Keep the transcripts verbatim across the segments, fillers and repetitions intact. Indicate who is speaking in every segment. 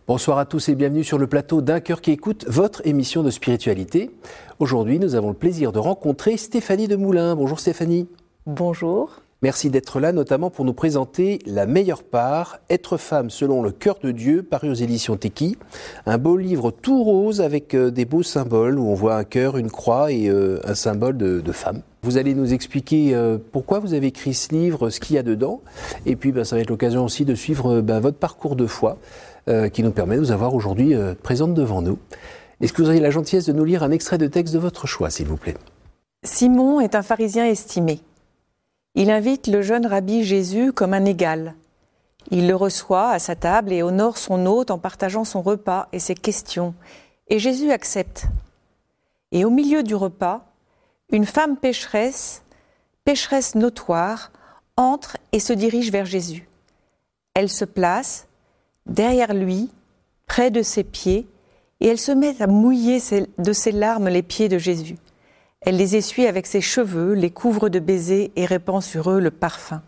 Speaker 1: Bonsoir à tous et bienvenue sur le plateau d'Un cœur qui écoute, votre émission de spiritualité. Aujourd'hui, nous avons le plaisir de rencontrer Stéphanie Demoulin. Bonjour Stéphanie.
Speaker 2: Bonjour.
Speaker 1: Merci d'être là, notamment pour nous présenter La meilleure part, Être femme selon le cœur de Dieu, paru aux éditions Teki. Un beau livre tout rose avec euh, des beaux symboles où on voit un cœur, une croix et euh, un symbole de, de femme. Vous allez nous expliquer euh, pourquoi vous avez écrit ce livre, ce qu'il y a dedans. Et puis, ben, ça va être l'occasion aussi de suivre ben, votre parcours de foi euh, qui nous permet de vous avoir aujourd'hui euh, présente devant nous. Est-ce que vous auriez la gentillesse de nous lire un extrait de texte de votre choix, s'il vous plaît ?
Speaker 2: Simon est un pharisien estimé. Il invite le jeune rabbi Jésus comme un égal. Il le reçoit à sa table et honore son hôte en partageant son repas et ses questions. Et Jésus accepte. Et au milieu du repas, une femme pécheresse, pécheresse notoire, entre et se dirige vers Jésus. Elle se place derrière lui, près de ses pieds, et elle se met à mouiller de ses larmes les pieds de Jésus. Elle les essuie avec ses cheveux, les couvre de baisers et répand sur eux le parfum.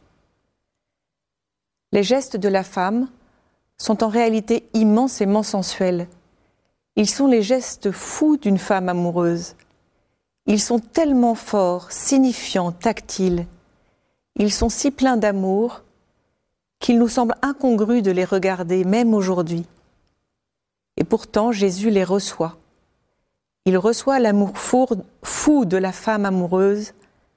Speaker 2: Les gestes de la femme sont en réalité immensément sensuels. Ils sont les gestes fous d'une femme amoureuse. Ils sont tellement forts, signifiants, tactiles. Ils sont si pleins d'amour qu'il nous semble incongru de les regarder, même aujourd'hui. Et pourtant, Jésus les reçoit. Il reçoit l'amour fou de la femme amoureuse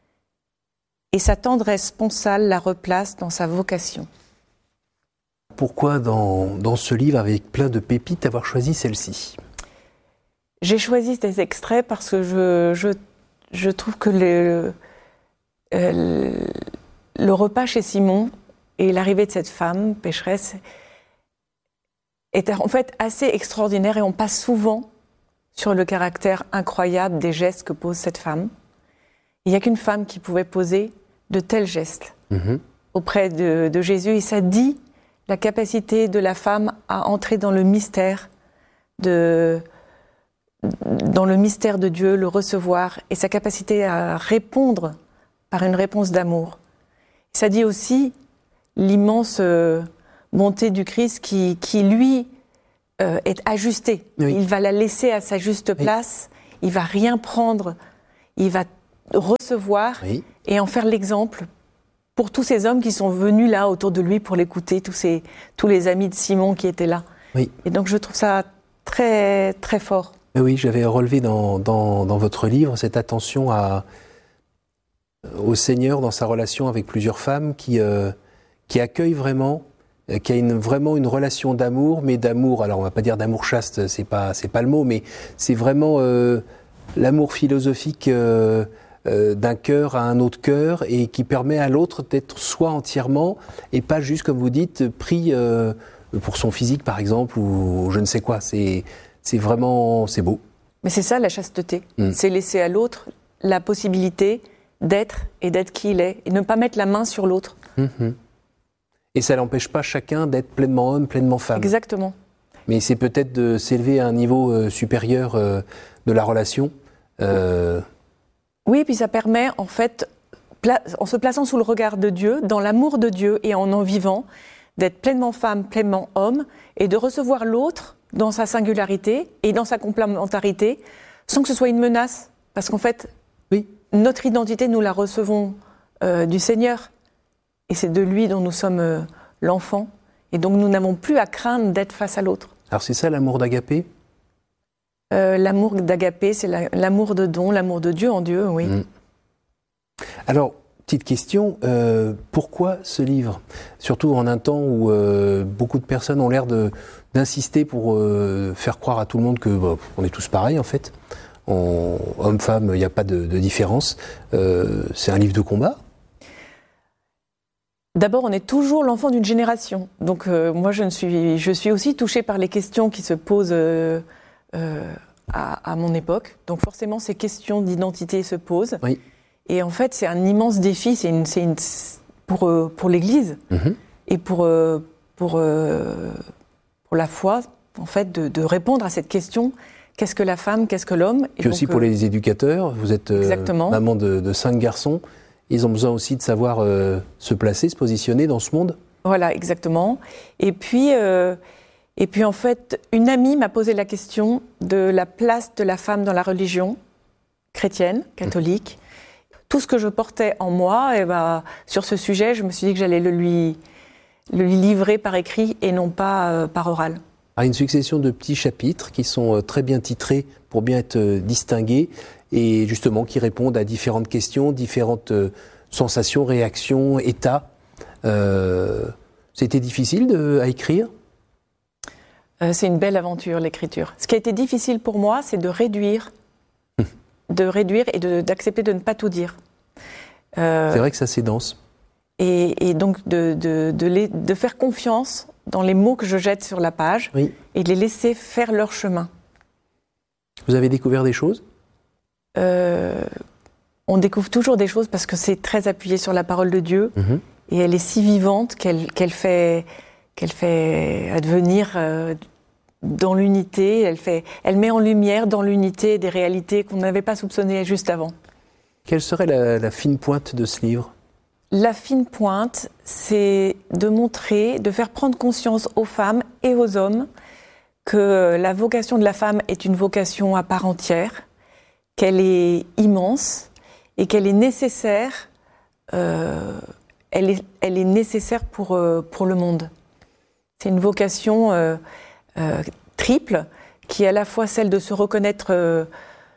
Speaker 2: et sa tendresse sponsale la replace dans sa vocation.
Speaker 1: Pourquoi dans, dans ce livre, avec plein de pépites, avoir choisi celle-ci ?
Speaker 2: J'ai choisi ces extraits parce que je, je, je trouve que le, euh, le repas chez Simon et l'arrivée de cette femme pécheresse est en fait assez extraordinaire et on passe souvent sur le caractère incroyable des gestes que pose cette femme. Il n'y a qu'une femme qui pouvait poser de tels gestes mmh. auprès de, de Jésus. Et ça dit la capacité de la femme à entrer dans le mystère de, dans le mystère de Dieu, le recevoir, et sa capacité à répondre par une réponse d'amour. Ça dit aussi l'immense bonté du Christ qui, qui lui, Euh, est ajusté. Oui. Il va la laisser à sa juste place, oui. Il va rien prendre, il va recevoir oui. et en faire l'exemple pour tous ces hommes qui sont venus là autour de lui pour l'écouter, tous, ces, tous les amis de Simon qui étaient là. Oui. Et donc je trouve ça très, très fort.
Speaker 1: Oui, j'avais relevé dans, dans, dans votre livre cette attention à, au Seigneur dans sa relation avec plusieurs femmes qui, euh, qui accueillent vraiment qui a une, vraiment une relation d'amour, mais d'amour, alors on va pas dire d'amour chaste, c'est pas, c'est pas le mot, mais c'est vraiment euh, l'amour philosophique euh, euh, d'un cœur à un autre cœur et qui permet à l'autre d'être soi entièrement et pas juste, comme vous dites, pris euh, pour son physique par exemple ou je ne sais quoi. C'est, c'est vraiment, c'est beau.
Speaker 2: Mais c'est ça la chasteté, mmh. c'est laisser à l'autre la possibilité d'être et d'être qui il est et ne pas mettre la main sur l'autre.
Speaker 1: Mmh. Et ça n'empêche pas chacun d'être pleinement homme, pleinement femme.
Speaker 2: Exactement.
Speaker 1: Mais c'est peut-être de s'élever à un niveau euh, supérieur euh, de la relation. Euh...
Speaker 2: Oui, et puis ça permet, en fait, pla- en se plaçant sous le regard de Dieu, dans l'amour de Dieu et en en vivant, d'être pleinement femme, pleinement homme, et de recevoir l'autre dans sa singularité et dans sa complémentarité, sans que ce soit une menace. Parce qu'en fait, oui. notre identité, nous la recevons euh, du Seigneur. Et c'est de lui dont nous sommes euh, l'enfant. Et donc nous n'avons plus à craindre d'être face à l'autre.
Speaker 1: Alors c'est ça l'amour d'Agapé ?
Speaker 2: euh, L'amour d'Agapé, c'est la, l'amour de don, l'amour de Dieu en Dieu, oui. Mmh.
Speaker 1: Alors, petite question, euh, pourquoi ce livre ? Surtout en un temps où euh, beaucoup de personnes ont l'air de, d'insister pour euh, faire croire à tout le monde que bah, on est tous pareils en fait. On, homme-femme, il n'y a pas de, de différence. Euh, c'est un livre de combat ?
Speaker 2: D'abord, on est toujours l'enfant d'une génération. Donc, euh, moi, je, ne suis, je suis aussi touchée par les questions qui se posent euh, euh, à, à mon époque. Donc, forcément, ces questions d'identité se posent. Oui. Et en fait, c'est un immense défi c'est une, c'est une, pour, euh, pour l'Église mmh. et pour, euh, pour, euh, pour la foi, en fait, de, de répondre à cette question. Qu'est-ce que la femme, qu'est-ce que l'homme ?
Speaker 1: Et puis aussi pour euh, les éducateurs. Vous êtes euh, maman de, de cinq garçons. Ils ont besoin aussi de savoir euh, se placer, se positionner dans ce monde.
Speaker 2: Voilà, exactement. Et puis, euh, Et puis en fait, une amie m'a posé la question de la place de la femme dans la religion chrétienne, catholique. Mmh. Tout ce que je portais en moi, et ben, sur ce sujet, je me suis dit que j'allais le lui, le lui livrer par écrit et non pas euh, par oral.
Speaker 1: À une succession de petits chapitres qui sont très bien titrés pour bien être distingués et justement qui répondent à différentes questions, différentes sensations, réactions, états. Euh, c'était difficile de, à écrire ?
Speaker 2: euh, C'est une belle aventure, l'écriture. Ce qui a été difficile pour moi, c'est de réduire, de réduire et de, d'accepter de ne pas tout dire.
Speaker 1: Euh, c'est vrai que ça, c'est dense.
Speaker 2: Et, et donc de, de, de, les, de faire confiance dans les mots que je jette sur la page, oui, et de les laisser faire leur chemin.
Speaker 1: Vous avez découvert des choses ?
Speaker 2: euh, On découvre toujours des choses parce que c'est très appuyé sur la parole de Dieu, mmh, et elle est si vivante qu'elle, qu'elle, fait, qu'elle fait advenir euh, dans l'unité, elle, fait, elle met en lumière dans l'unité des réalités qu'on n'avait pas soupçonnées juste avant.
Speaker 1: Quelle serait la, la fine pointe de ce livre ?
Speaker 2: La fine pointe, c'est de montrer, de faire prendre conscience aux femmes et aux hommes que la vocation de la femme est une vocation à part entière, qu'elle est immense et qu'elle est nécessaire, euh, elle est, elle est nécessaire pour, euh, pour le monde. C'est une vocation euh, euh, triple qui est à la fois celle de se reconnaître euh,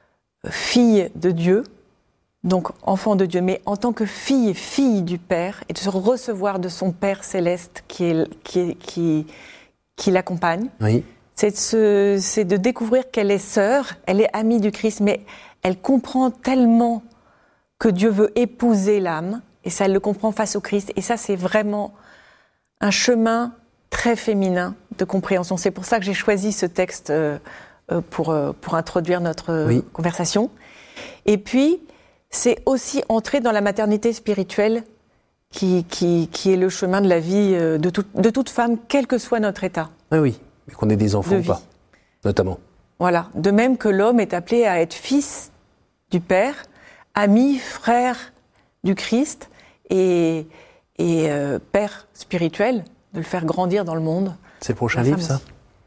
Speaker 2: fille de Dieu, donc enfant de Dieu, mais en tant que fille, fille du Père, et de se recevoir de son Père céleste qui, est, qui, est, qui, qui l'accompagne.
Speaker 1: Oui.
Speaker 2: C'est de, se, c'est de découvrir qu'elle est sœur, elle est amie du Christ, mais elle comprend tellement que Dieu veut épouser l'âme, et ça, elle le comprend face au Christ. Et ça, c'est vraiment un chemin très féminin de compréhension. C'est pour ça que j'ai choisi ce texte euh, pour, euh, pour introduire notre oui. conversation. Et puis, c'est aussi entrer dans la maternité spirituelle qui, qui, qui est le chemin de la vie de, tout, de toute femme, quel que soit notre état.
Speaker 1: Ah oui, mais qu'on ait des enfants ou pas, notamment.
Speaker 2: Voilà, de même que l'homme est appelé à être fils du Père, ami, frère du Christ et, et euh, père spirituel, de le faire grandir dans le monde.
Speaker 1: C'est le prochain livre, ça ?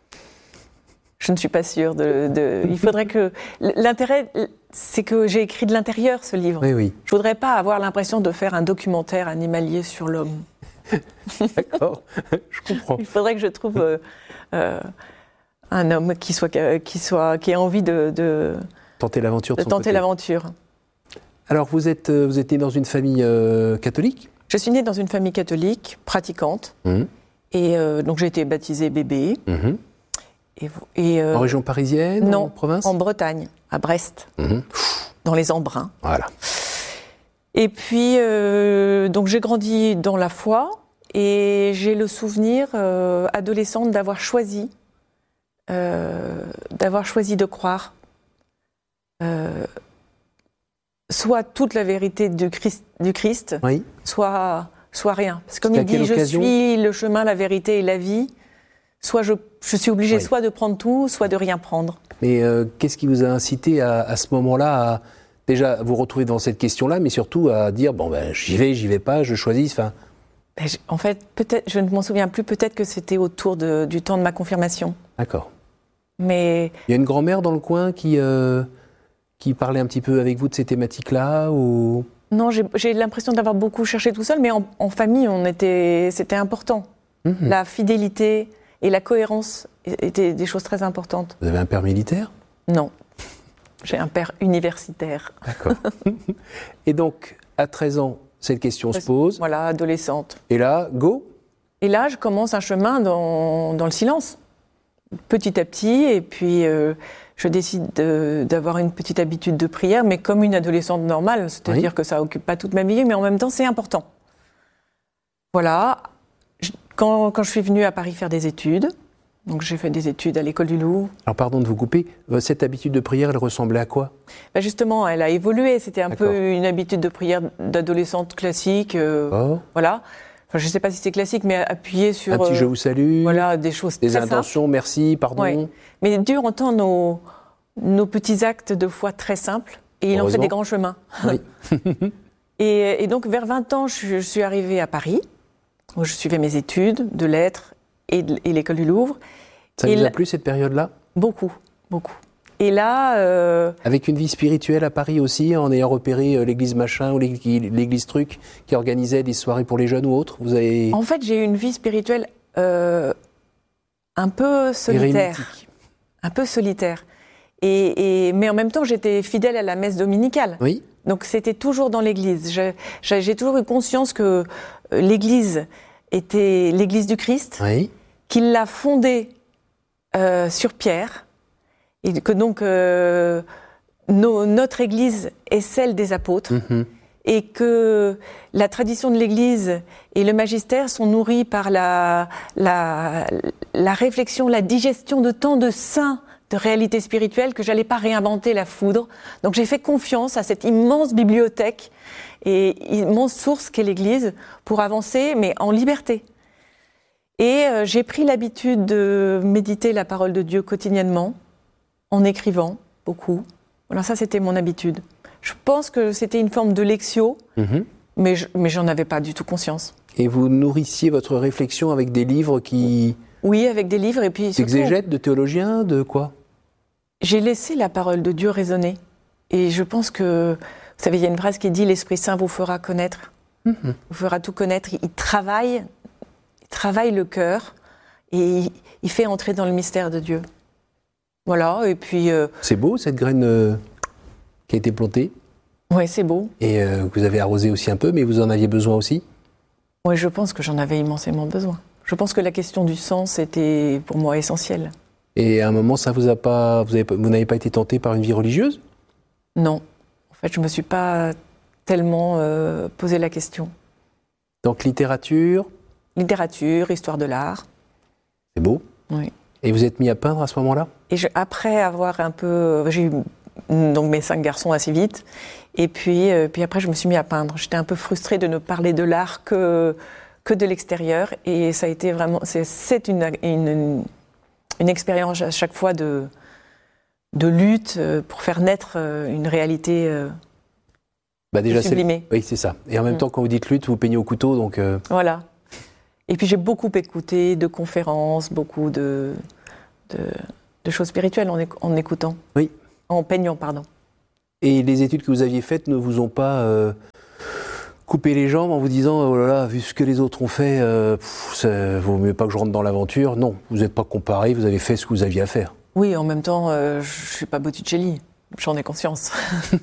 Speaker 2: Je ne suis pas sûre. De, de... Il faudrait que... L'intérêt, c'est que j'ai écrit de l'intérieur, ce livre.
Speaker 1: Oui, oui.
Speaker 2: Je ne voudrais pas avoir l'impression de faire un documentaire animalier sur l'homme.
Speaker 1: D'accord, je comprends.
Speaker 2: Il faudrait que je trouve euh, euh, un homme qui, soit, qui, soit, qui ait envie de... de
Speaker 1: tenter l'aventure de,
Speaker 2: de
Speaker 1: son
Speaker 2: tenter
Speaker 1: côté.
Speaker 2: l'aventure.
Speaker 1: Alors, vous êtes, vous êtes né dans une famille euh, catholique ?
Speaker 2: Je suis née dans une famille catholique, pratiquante. Mmh. Et euh, donc, j'ai été baptisée bébé. Mmh.
Speaker 1: Et, et euh, en région parisienne,
Speaker 2: non,
Speaker 1: en province ?
Speaker 2: En Bretagne, à Brest, mmh. dans les Embruns.
Speaker 1: Voilà.
Speaker 2: Et puis, euh, donc j'ai grandi dans la foi et j'ai le souvenir, euh, adolescente, d'avoir choisi, euh, d'avoir choisi de croire euh, soit toute la vérité du Christ, du Christ
Speaker 1: oui.
Speaker 2: soit, soit rien. Parce que comme il dit, je suis le chemin, la vérité et la vie. Soit je, je suis obligée oui. soit de prendre tout, soit de rien prendre.
Speaker 1: Mais euh, qu'est-ce qui vous a incité à, à ce moment-là à déjà vous retrouver dans cette question-là, mais surtout à dire bon ben j'y vais, j'y vais pas, je choisis. Enfin.
Speaker 2: Ben, en fait, peut-être, je ne m'en souviens plus. Peut-être que c'était autour de, du temps de ma confirmation.
Speaker 1: D'accord.
Speaker 2: Mais
Speaker 1: il y a une grand-mère dans le coin qui euh, qui parlait un petit peu avec vous de ces thématiques-là ou
Speaker 2: non, j'ai, j'ai l'impression d'avoir beaucoup cherché tout seul, mais en, en famille, on était, c'était important. Mmh. La fidélité et la cohérence étaient des choses très importantes.
Speaker 1: Vous avez un père militaire ?
Speaker 2: Non. J'ai un père universitaire.
Speaker 1: D'accord. Et donc, à treize ans, cette question se pose.
Speaker 2: Voilà, adolescente.
Speaker 1: Et là, go ?
Speaker 2: Et là, je commence un chemin dans, dans le silence, petit à petit. Et puis, euh, je décide de, d'avoir une petite habitude de prière, mais comme une adolescente normale. C'est-à-dire oui. que ça n'occupe pas toute ma vie, mais en même temps, c'est important. Voilà. Quand, quand je suis venue à Paris faire des études, donc j'ai fait des études à l'école du Louvre.
Speaker 1: Alors pardon de vous couper, cette habitude de prière, elle ressemblait à quoi ?
Speaker 2: Ben justement, elle a évolué. C'était un D'accord. peu une habitude de prière d'adolescente classique. Euh, oh. Voilà. Enfin, je ne sais pas si c'est classique, mais appuyée sur...
Speaker 1: Un petit euh, je vous salue.
Speaker 2: Voilà, des choses
Speaker 1: des
Speaker 2: très
Speaker 1: intentions,
Speaker 2: simples.
Speaker 1: Merci, pardon. Ouais.
Speaker 2: Mais Dieu entend nos, nos petits actes de foi très simples et il en fait des grands chemins.
Speaker 1: Oui.
Speaker 2: et, et donc, vers vingt ans, je, je suis arrivée à Paris, où je suivais mes études de lettres et, de, et l'école du Louvre.
Speaker 1: Ça
Speaker 2: Et
Speaker 1: vous a
Speaker 2: là-
Speaker 1: plu cette période-là?
Speaker 2: Beaucoup, beaucoup. Et là, euh,
Speaker 1: Avec une vie spirituelle à Paris aussi, en ayant repéré euh, l'église machin ou l'ég- l'église truc qui organisait des soirées pour les jeunes ou autres, vous avez
Speaker 2: en fait, j'ai eu une vie spirituelle euh, un peu solitaire.
Speaker 1: érémitique.
Speaker 2: Un peu solitaire. Et, et- mais en même temps, j'étais fidèle à la messe dominicale.
Speaker 1: Oui,
Speaker 2: Donc c'était toujours dans l'église. Je- J'ai j'ai toujours eu conscience que euh, l'église était l'église du Christ,
Speaker 1: oui.
Speaker 2: qu'il l'a fondée euh, sur Pierre, et que donc euh, nos- notre église est celle des apôtres,
Speaker 1: Mhm.
Speaker 2: et que la tradition de l'église et le magistère sont nourris par la, la, la réflexion, la digestion de tant de saints de réalité spirituelle que j'allais pas réinventer la foudre. Donc j'ai fait confiance à cette immense bibliothèque et immense source qu'est l'Église pour avancer, mais en liberté. Et euh, j'ai pris l'habitude de méditer la parole de Dieu quotidiennement, en écrivant beaucoup. Voilà, ça c'était mon habitude. Je pense que c'était une forme de lectio,
Speaker 1: Mhm.
Speaker 2: mais je, mais j'en avais pas du tout conscience.
Speaker 1: Et vous nourrissiez votre réflexion avec des livres qui
Speaker 2: Oui, avec des livres et puis surtout,
Speaker 1: exégètent, de théologiens, de quoi?
Speaker 2: j'ai laissé la parole de Dieu résonner. Et je pense que, vous savez, il y a une phrase qui dit « L'Esprit Saint vous fera connaître,
Speaker 1: Mhm.
Speaker 2: vous fera tout connaître ». Il travaille, il travaille le cœur et il, il fait entrer dans le mystère de Dieu. Voilà, et puis, euh,
Speaker 1: C'est beau cette graine euh, qui a été plantée
Speaker 2: ouais, c'est beau.
Speaker 1: et euh, que vous avez arrosé aussi un peu, mais vous en aviez besoin aussi?
Speaker 2: Ouais, je pense que j'en avais immensément besoin. Je pense que la question du sens était pour moi essentielle.
Speaker 1: Et à un moment, ça vous a pas, vous avez pas- vous n'avez pas été tenté par une vie religieuse?
Speaker 2: Non, en fait, je me suis pas tellement euh, posé la question.
Speaker 1: Donc littérature,
Speaker 2: Littérature, histoire de l'art,
Speaker 1: c'est beau.
Speaker 2: oui.
Speaker 1: Et vous êtes mis à peindre à ce moment-là?
Speaker 2: Et je, après avoir un peu, j'ai eu donc mes cinq garçons assez vite, et puis, euh, puis après je me suis mis à peindre. J'étais un peu frustrée de ne parler de l'art que que de l'extérieur, et ça a été vraiment, c'est, c'est une, une une expérience à chaque fois de de lutte euh, pour faire naître euh, une réalité euh,
Speaker 1: Bah déjà, c'est
Speaker 2: sublimée.
Speaker 1: oui, c'est ça. Et en même
Speaker 2: Mm.
Speaker 1: temps, quand vous dites lutte, vous peignez au couteau, donc euh,
Speaker 2: Voilà. Et puis j'ai beaucoup écouté de conférences, beaucoup de de, de choses spirituelles en, éc- en écoutant.
Speaker 1: Oui.
Speaker 2: En peignant, pardon.
Speaker 1: et les études que vous aviez faites ne vous ont pas euh, coupé les jambes en vous disant oh là là, vu ce que les autres ont fait, euh, pff, ça vaut mieux pas que je rentre dans l'aventure. Non, vous n'êtes pas comparé, vous avez fait ce que vous aviez à faire.
Speaker 2: Oui, en même temps, euh, je suis pas Botticelli, j'en ai conscience.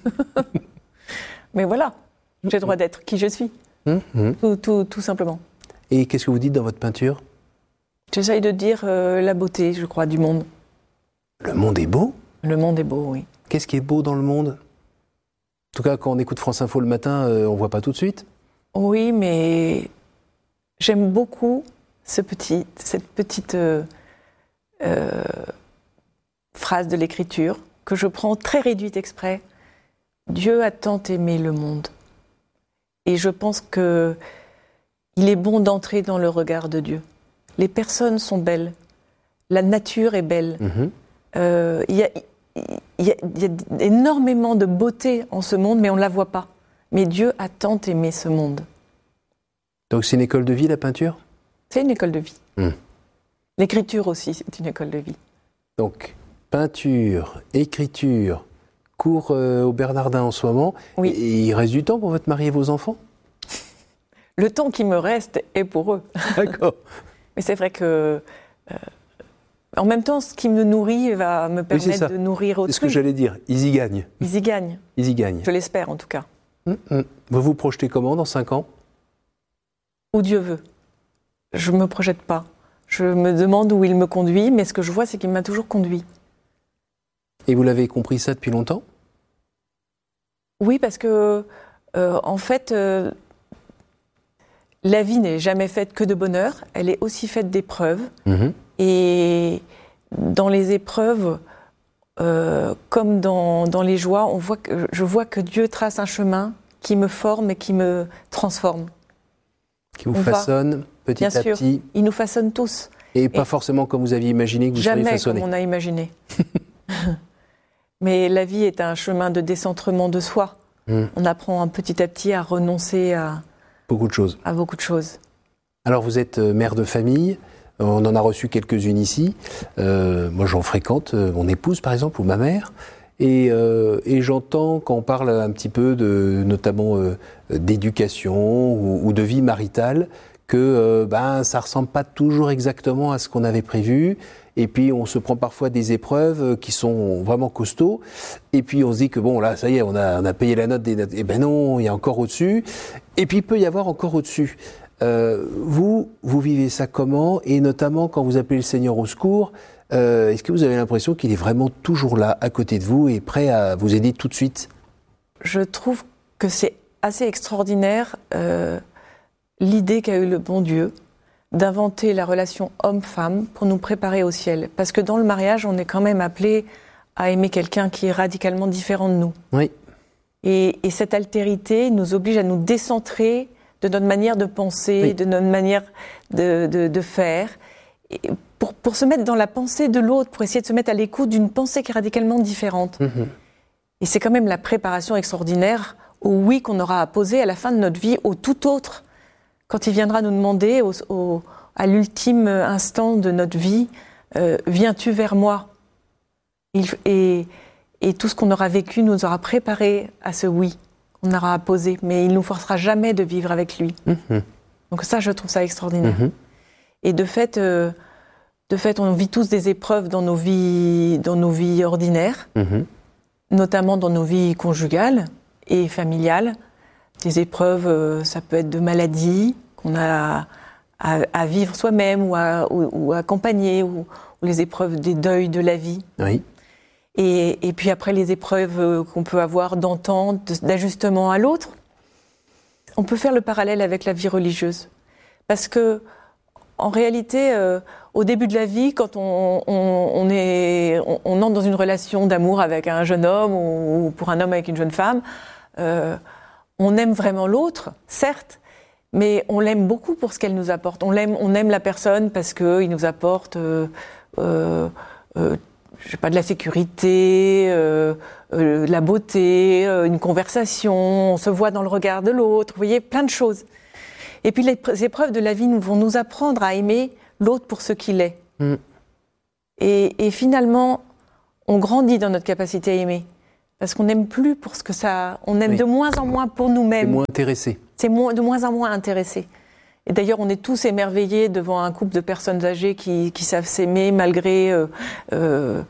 Speaker 2: Mais voilà, j'ai le droit d'être qui je suis,
Speaker 1: Hum, hum.
Speaker 2: tout, tout, tout simplement.
Speaker 1: Et qu'est-ce que vous dites dans votre peinture?
Speaker 2: J'essaye de dire euh, la beauté, je crois, du monde.
Speaker 1: Le monde est beau.
Speaker 2: Le monde est beau, oui.
Speaker 1: Qu'est-ce qui est beau dans le monde? En tout cas, quand on écoute France Info le matin, euh, on voit pas tout de suite.
Speaker 2: Oui, mais j'aime beaucoup ce petit, cette petite euh, euh, phrase de l'Écriture que je prends très réduite exprès. Dieu a tant aimé le monde. Et je pense que il est bon d'entrer dans le regard de Dieu. Les personnes sont belles, la nature est belle.
Speaker 1: Mhm.
Speaker 2: Euh, Il y a, il y a- il y a énormément de beauté en ce monde, mais on ne la voit pas. Mais Dieu a tant aimé ce monde.
Speaker 1: Donc c'est une école de vie, la peinture?
Speaker 2: C'est une école de vie.
Speaker 1: Hmm.
Speaker 2: L'écriture aussi, c'est une école de vie.
Speaker 1: Donc peinture, écriture, cours euh, au Bernardin en ce moment.
Speaker 2: Oui.
Speaker 1: Et il reste du temps pour votre mari et vos enfants?
Speaker 2: Le temps qui me reste est pour eux.
Speaker 1: D'accord.
Speaker 2: Mais c'est vrai que, euh, en même temps, ce qui me nourrit va me
Speaker 1: Oui, c'est ça.
Speaker 2: permettre de nourrir autrui.
Speaker 1: C'est ce que j'allais dire. Ils y gagnent.
Speaker 2: Ils y gagnent.
Speaker 1: Ils y gagnent.
Speaker 2: Je l'espère en tout cas.
Speaker 1: Hum, hum. Vous vous projetez comment dans cinq ans?
Speaker 2: Où Dieu veut. Je ne me projette pas. Je me demande où il me conduit, mais ce que je vois, c'est qu'il m'a toujours conduit.
Speaker 1: Et vous l'avez compris ça depuis longtemps?
Speaker 2: Oui, parce que, euh, en fait, euh, la vie n'est jamais faite que de bonheur. Elle est aussi faite d'épreuves.
Speaker 1: Mhm.
Speaker 2: Et dans les épreuves, euh, comme dans, dans les joies, on voit que, je vois que Dieu trace un chemin qui me forme et qui me transforme.
Speaker 1: Qui vous
Speaker 2: On va.
Speaker 1: façonne petit
Speaker 2: Bien
Speaker 1: à
Speaker 2: sûr.
Speaker 1: petit.
Speaker 2: Il nous façonne tous.
Speaker 1: Et pas
Speaker 2: Et-
Speaker 1: forcément comme vous aviez imaginé que vous seriez
Speaker 2: Jamais
Speaker 1: façonné.
Speaker 2: comme on a imaginé. Mais la vie est un chemin de décentrement de soi.
Speaker 1: Mm.
Speaker 2: On apprend un petit à petit à renoncer à,
Speaker 1: Beaucoup de choses.
Speaker 2: à beaucoup de choses.
Speaker 1: Alors vous êtes euh, mère de famille, On en a reçu quelques-unes ici. Euh, moi, j'en fréquente, euh, mon épouse, par exemple, ou ma mère. Et, euh, et j'entends, quand on parle un petit peu, de, notamment euh, d'éducation ou, ou de vie maritale, que euh, ben, ça ne ressemble pas toujours exactement à ce qu'on avait prévu. Et puis, on se prend parfois des épreuves qui sont vraiment costauds. Et puis, on se dit que bon, là, ça y est, on a, on a payé la note des notes. Eh ben non, il y a encore au-dessus. Et puis, il peut y avoir encore au-dessus. Euh, vous, vous vivez ça comment? Et notamment, quand vous appelez le Seigneur au secours, euh, est-ce que vous avez l'impression qu'il est vraiment toujours là, à côté de vous, et prêt à vous aider tout de suite?
Speaker 2: Je trouve que c'est assez extraordinaire, euh, l'idée qu'a eu le bon Dieu d'inventer la relation homme-femme pour nous préparer au ciel. Parce que dans le mariage, on est quand même appelé à aimer quelqu'un qui est radicalement différent de nous.
Speaker 1: Oui.
Speaker 2: Et, et cette altérité nous oblige à nous décentrer de notre manière de penser, oui. de notre manière de, de, de faire, et pour, pour se mettre dans la pensée de l'autre, pour essayer de se mettre à l'écoute d'une pensée qui est radicalement différente. Mmh. Et c'est quand même la préparation extraordinaire au oui qu'on aura à poser à la fin de notre vie, au tout autre. Quand il viendra nous demander au, au, à l'ultime instant de notre vie, euh, viens-tu vers moi? Il, et, et tout ce qu'on aura vécu nous aura préparé à ce oui qu'on aura à poser, mais il ne nous forcera jamais de vivre avec lui. Mmh. Donc ça, je trouve ça extraordinaire. Mmh. Et de fait, euh, de fait, on vit tous des épreuves dans nos vies, dans nos vies ordinaires, mmh. notamment dans nos vies conjugales et familiales. Des épreuves, euh, ça peut être de maladies qu'on a à, à vivre soi-même ou à, ou, ou à accompagner, ou, ou les épreuves des deuils de la vie.
Speaker 1: Oui.
Speaker 2: Et, et puis après, les épreuves qu'on peut avoir d'entente, d'ajustement à l'autre. On peut faire le parallèle avec la vie religieuse. Parce que, en réalité, euh, au début de la vie, quand on, on, on, est, on, on entre dans une relation d'amour avec un jeune homme ou, ou pour un homme avec une jeune femme, euh, on aime vraiment l'autre, certes, mais on l'aime beaucoup pour ce qu'elle nous apporte. On l'aime, on aime la personne parce qu'il nous apporte euh, euh, euh, je sais pas, de la sécurité, euh, euh, de la beauté, euh, une conversation, on se voit dans le regard de l'autre, vous voyez, plein de choses. Et puis les épreuves de la vie nous, vont nous apprendre à aimer l'autre pour ce qu'il est. Mm. Et, et finalement, on grandit dans notre capacité à aimer. Parce qu'on n'aime plus pour ce que ça... On aime oui. de moins en moins pour nous-mêmes.
Speaker 1: C'est moins intéressé.
Speaker 2: C'est moins, de moins en moins intéressé. Et d'ailleurs, on est tous émerveillés devant un couple de personnes âgées qui, qui savent s'aimer malgré euh, euh,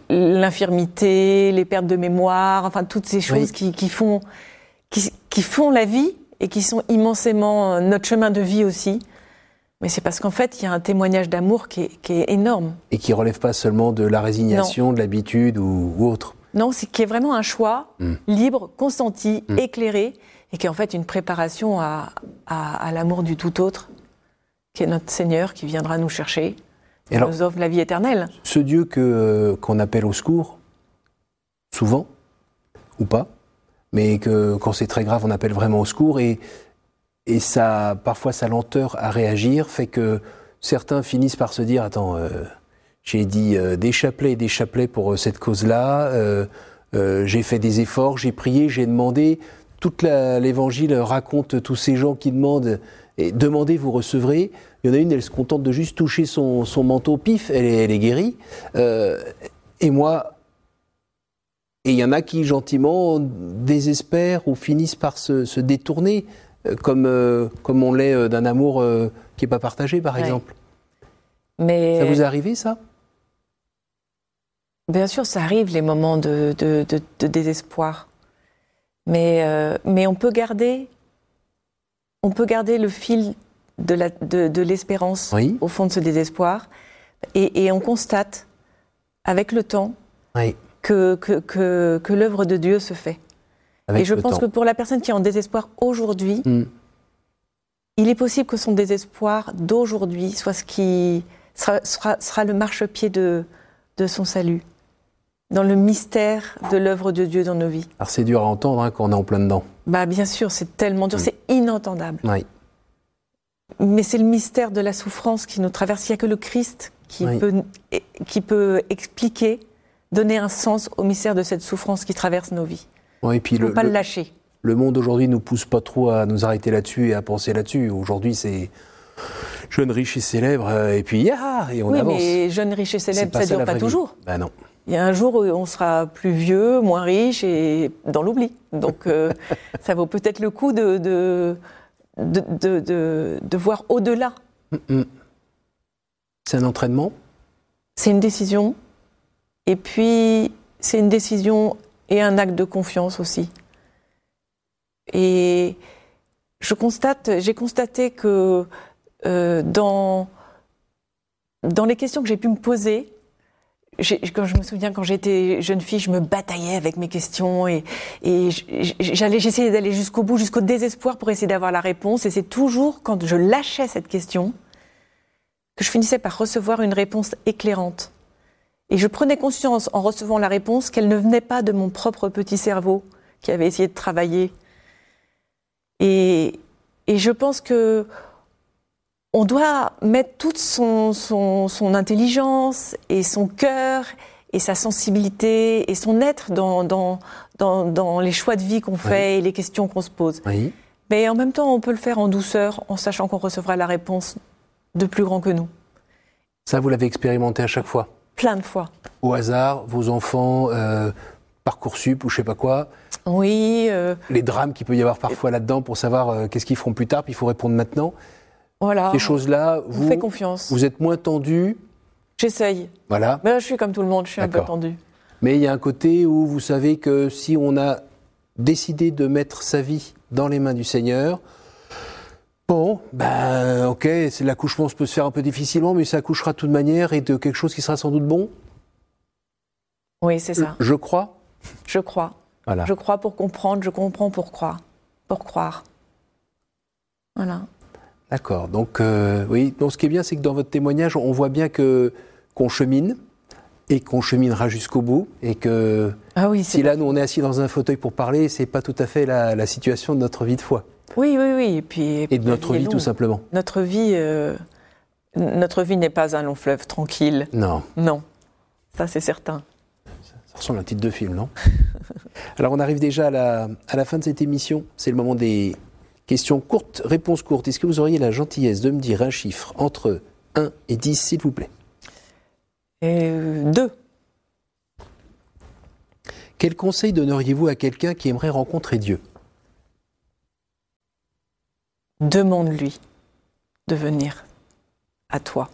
Speaker 2: l'infirmité, les pertes de mémoire, enfin toutes ces choses oui. qui, qui, font, qui, qui font la vie et qui sont immensément notre chemin de vie aussi. Mais c'est parce qu'en fait, il y a un témoignage d'amour qui est, qui est énorme.
Speaker 1: Et qui ne relève pas seulement de la résignation, non. de l'habitude ou, ou autre.
Speaker 2: Non, c'est qui est vraiment un choix mmh. libre, consenti, mmh. éclairé, et qui est en fait une préparation à, à, à l'amour du tout autre, qui est notre Seigneur, qui viendra nous chercher, qui alors, nous offre la vie éternelle.
Speaker 1: Ce Dieu que, qu'on appelle au secours, souvent, ou pas, mais que quand c'est très grave, on appelle vraiment au secours, et, et ça, parfois sa lenteur à réagir fait que certains finissent par se dire « Attends, euh, j'ai dit euh, des chapelets et des chapelets pour euh, cette cause-là, euh, euh, j'ai fait des efforts, j'ai prié, j'ai demandé. » Toute la, l'évangile raconte tous ces gens qui demandent, et demandez, vous recevrez. Il y en a une, elle se contente de juste toucher son, son manteau, pif, elle est, elle est guérie. Euh, et moi, et il y en a qui gentiment désespèrent ou finissent par se, se détourner, comme, euh, comme on l'est d'un amour euh, qui n'est pas partagé, par ouais. exemple. Mais... Ça vous est arrivé, ça ?
Speaker 2: Bien sûr, ça arrive, les moments de, de, de, de désespoir. Mais, euh, mais on peut garder, on peut garder le fil de, la, de, de l'espérance oui. au fond de ce désespoir. Et, et on constate, avec le temps, oui. que, que, que, que l'œuvre de Dieu se fait. Avec et je pense temps. que pour la personne qui est en désespoir aujourd'hui, mm. il est possible que son désespoir d'aujourd'hui soit ce qui sera, sera, sera le marchepied de, de son salut. Dans le mystère de l'œuvre de Dieu dans nos vies.
Speaker 1: Alors c'est dur à entendre hein, quand on est en plein dedans.
Speaker 2: Bah bien sûr, c'est tellement dur, mmh. c'est inentendable.
Speaker 1: Oui.
Speaker 2: Mais c'est le mystère de la souffrance qui nous traverse. Il n'y a que le Christ qui, oui. peut, qui peut expliquer, donner un sens au mystère de cette souffrance qui traverse nos vies.
Speaker 1: Oui, et puis
Speaker 2: il ne
Speaker 1: le,
Speaker 2: faut pas
Speaker 1: le,
Speaker 2: le lâcher.
Speaker 1: Le monde aujourd'hui ne nous pousse pas trop à nous arrêter là-dessus et à penser là-dessus. Aujourd'hui, c'est jeune, riche et célèbre, euh, et puis ya, et on
Speaker 2: oui,
Speaker 1: avance.
Speaker 2: Oui, mais jeune, riche et célèbre,
Speaker 1: pas
Speaker 2: ça
Speaker 1: ça
Speaker 2: ne dure pas toujours.
Speaker 1: Ben non.
Speaker 2: Il y a un jour où on sera plus vieux, moins riche et dans l'oubli. Donc euh, ça vaut peut-être le coup de, de, de, de, de, de voir au-delà.
Speaker 1: Mm-mm. C'est un entraînement ?
Speaker 2: C'est une décision. Et puis, c'est une décision et un acte de confiance aussi. Et je constate, j'ai constaté que euh, dans, dans les questions que j'ai pu me poser, j'ai, quand je me souviens quand j'étais jeune fille, je me bataillais avec mes questions et, et j'allais, j'essayais d'aller jusqu'au bout, jusqu'au désespoir pour essayer d'avoir la réponse. Et c'est toujours quand je lâchais cette question que je finissais par recevoir une réponse éclairante. Et je prenais conscience en recevant la réponse qu'elle ne venait pas de mon propre petit cerveau qui avait essayé de travailler. Et, et je pense que on doit mettre toute son, son, son intelligence et son cœur et sa sensibilité et son être dans, dans, dans, dans les choix de vie qu'on fait oui. et les questions qu'on se pose.
Speaker 1: Oui.
Speaker 2: Mais en même temps, on peut le faire en douceur, en sachant qu'on recevra la réponse de plus grand que nous.
Speaker 1: Ça, vous l'avez expérimenté à chaque fois ?
Speaker 2: Plein de fois.
Speaker 1: Au hasard, vos enfants, euh, Parcoursup ou je sais pas quoi.
Speaker 2: Oui. Euh,
Speaker 1: les drames qu'il peut y avoir parfois là-dedans pour savoir euh, qu'est-ce qu'ils feront plus tard, puis il faut répondre maintenant.
Speaker 2: Voilà.
Speaker 1: Ces choses-là, vous,
Speaker 2: vous faites confiance.
Speaker 1: Vous êtes moins tendu.
Speaker 2: J'essaye.
Speaker 1: Voilà.
Speaker 2: Mais là, je suis comme tout le monde, je suis
Speaker 1: D'accord.
Speaker 2: un peu tendu.
Speaker 1: Mais il y a un côté où vous savez que si on a décidé de mettre sa vie dans les mains du Seigneur, bon, ben, ok, c'est, l'accouchement se peut se faire un peu difficilement, mais ça accouchera de toute manière et de quelque chose qui sera sans doute bon.
Speaker 2: Oui, c'est ça.
Speaker 1: Je crois.
Speaker 2: Je crois.
Speaker 1: Voilà.
Speaker 2: Je crois pour comprendre, je comprends pour croire. Pour croire. Voilà.
Speaker 1: D'accord. Donc, euh, oui. Donc, ce qui est bien, c'est que dans votre témoignage, on voit bien que qu'on chemine et qu'on cheminera jusqu'au bout, et que
Speaker 2: ah oui,
Speaker 1: si là, nous, on est assis dans un fauteuil pour parler, c'est pas tout à fait la, la situation de notre vie de foi.
Speaker 2: Oui, oui, oui. Et puis, et,
Speaker 1: et de notre vie, vie tout simplement.
Speaker 2: Notre vie, euh, notre vie n'est pas un long fleuve tranquille.
Speaker 1: Non.
Speaker 2: Non. Ça, c'est certain.
Speaker 1: Ça ressemble à un titre de film, non? Alors, on arrive déjà à la, à la fin de cette émission. C'est le moment des questions courtes, réponses courtes. Est-ce que vous auriez la gentillesse de me dire un chiffre entre un et dix, s'il vous plaît?
Speaker 2: Et deux.
Speaker 1: Quel conseil donneriez-vous à quelqu'un qui aimerait rencontrer Dieu?
Speaker 2: Demande-lui de venir à toi.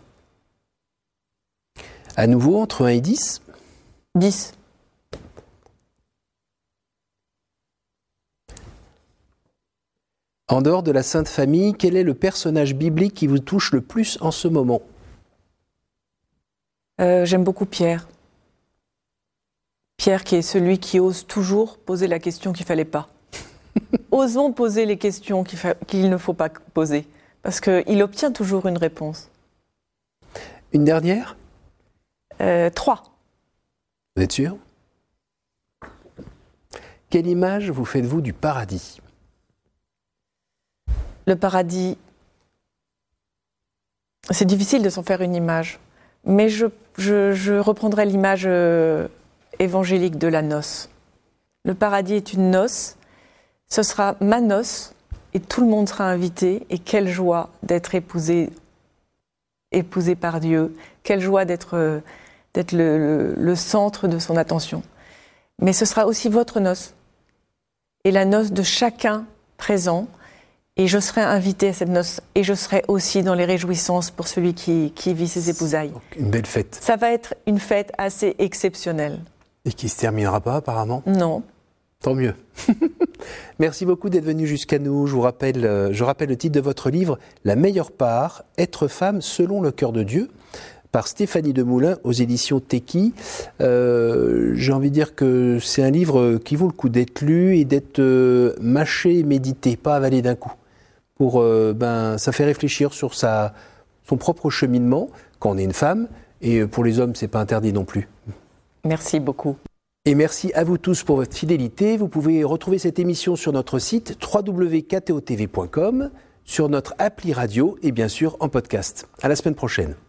Speaker 1: À nouveau, entre un et dix?
Speaker 2: dix.
Speaker 1: En dehors de la Sainte Famille, quel est le personnage biblique qui vous touche le plus en ce moment?
Speaker 2: euh, J'aime beaucoup Pierre. Pierre qui est celui qui ose toujours poser la question qu'il ne fallait pas. Osons poser les questions qu'il, fa... qu'il ne faut pas poser, parce qu'il obtient toujours une réponse.
Speaker 1: Une dernière?
Speaker 2: euh, Trois.
Speaker 1: Vous êtes sûr? Quelle image vous faites-vous du paradis?
Speaker 2: Le paradis, c'est difficile de s'en faire une image, mais je, je, je reprendrai l'image euh, évangélique de la noce. Le paradis est une noce, ce sera ma noce, et tout le monde sera invité, et quelle joie d'être épousé, épousé par Dieu, quelle joie d'être, euh, d'être le, le, le centre de son attention. Mais ce sera aussi votre noce, et la noce de chacun présent. Et je serai invitée à cette noce, et je serai aussi dans les réjouissances pour celui qui, qui vit ses épousailles.
Speaker 1: Donc, une belle fête.
Speaker 2: Ça va être une fête assez exceptionnelle.
Speaker 1: Et qui ne se terminera pas, apparemment?
Speaker 2: Non.
Speaker 1: Tant mieux. Merci beaucoup d'être venu jusqu'à nous. Je vous rappelle, euh, je rappelle le titre de votre livre, La meilleure part, être femme selon le cœur de Dieu, par Stéphanie Demoulin aux éditions Teki. Euh, j'ai envie de dire que c'est un livre qui vaut le coup d'être lu et d'être euh, mâché et médité, pas avalé d'un coup. Pour, euh, ben, ça fait réfléchir sur sa, son propre cheminement quand on est une femme, et pour les hommes, c'est pas interdit non plus.
Speaker 2: Merci beaucoup.
Speaker 1: Et merci à vous tous pour votre fidélité. Vous pouvez retrouver cette émission sur notre site w w w point k t o t v point com, sur notre appli radio et bien sûr en podcast. À la semaine prochaine.